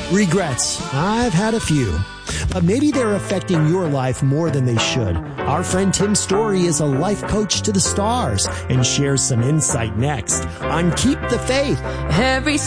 Regrets. I've had a few. But maybe they're affecting your life more than they should. Our friend Tim Story is a life coach to the stars and shares some insight next on Keep the Faith. Every